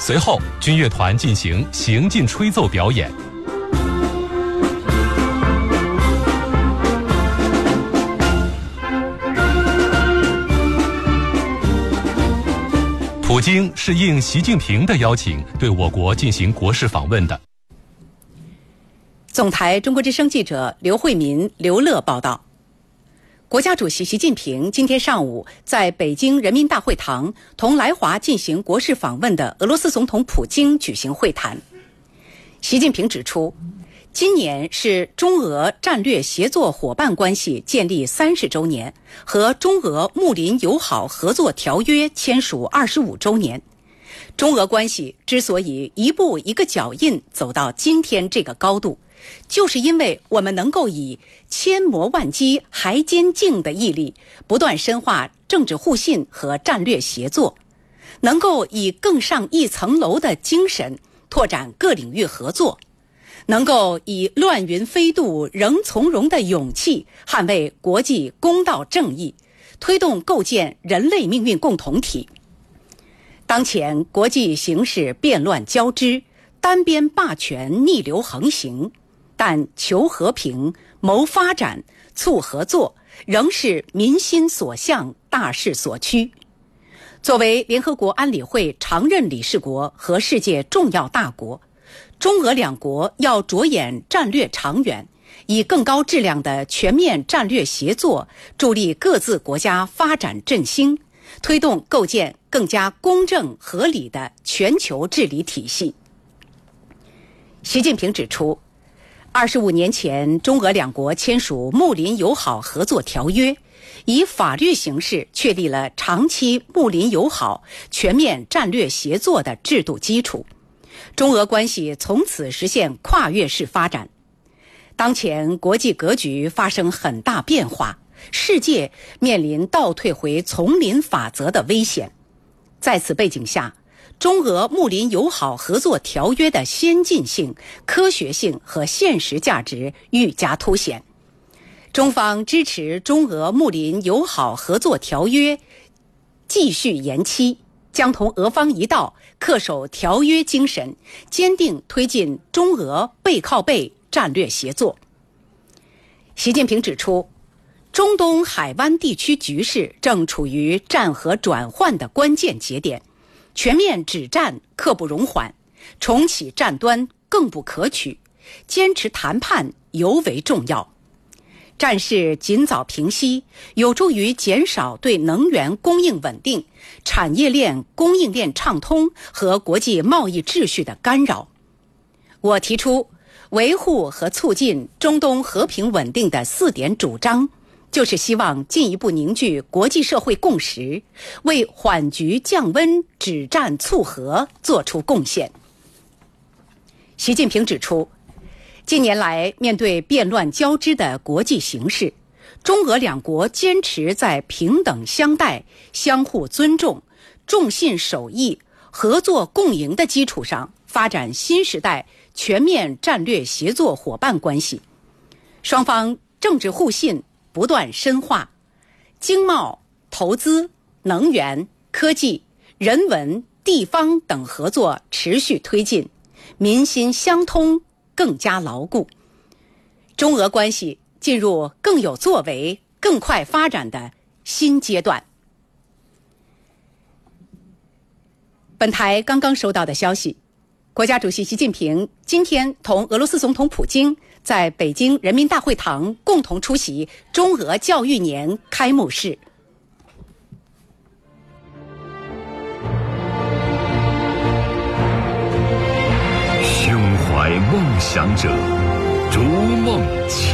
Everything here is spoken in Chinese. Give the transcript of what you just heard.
随后，军乐团进行行进吹奏表演。普京是应习近平的邀请，对我国进行国事访问的。 总台中国之声记者刘慧民、刘乐报道。国家主席习近平今天上午在北京人民大会堂同来华进行国事访问的俄罗斯总统普京举行会谈。习近平指出，今年是中俄战略协作伙伴关系建立30周年和中俄睦邻友好合作条约签署25周年。中俄关系之所以一步一个脚印走到今天这个高度，就是因为我们能够以千磨万击还坚劲的毅力，不断深化政治互信和战略协作，能够以更上一层楼的精神拓展各领域合作，能够以乱云飞渡仍从容的勇气捍卫国际公道正义，推动构建人类命运共同体。当前国际形势变乱交织，单边霸权逆流横行，但求和平、谋发展、促合作仍是民心所向、大势所趋。作为联合国安理会常任理事国和世界重要大国，中俄两国要着眼战略长远，以更高质量的全面战略协作助力各自国家发展振兴，推动构建更加公正合理的全球治理体系。习近平指出，25年前中俄两国签署睦邻友好合作条约，以法律形式确立了长期睦邻友好全面战略协作的制度基础，中俄关系从此实现跨越式发展。当前国际格局发生很大变化，世界面临倒退回丛林法则的危险。在此背景下，中俄睦邻友好合作条约的先进性、科学性和现实价值愈加凸显。中方支持中俄睦邻友好合作条约继续延期，将同俄方一道恪守条约精神，坚定推进中俄背靠背战略协作。习近平指出，中东海湾地区局势正处于战和转换的关键节点，全面止战刻不容缓，重启战端更不可取，坚持谈判尤为重要。战事尽早平息，有助于减少对能源供应稳定、产业链供应链畅通和国际贸易秩序的干扰。我提出维护和促进中东和平稳定的4点主张，就是希望进一步凝聚国际社会共识，为缓局降温、止战促和做出贡献。习近平指出，近年来面对变乱交织的国际形势，中俄两国坚持在平等相待、相互尊重、重信守义、合作共赢的基础上，发展新时代全面战略协作伙伴关系。双方政治互信不断深化，经贸、投资、能源、科技、人文、地方等合作持续推进，民心相通更加牢固。中俄关系进入更有作为、更快发展的新阶段。本台刚刚收到的消息，国家主席习近平今天同俄罗斯总统普京在北京人民大会堂共同出席中俄教育年开幕式。 胸怀梦想者，逐梦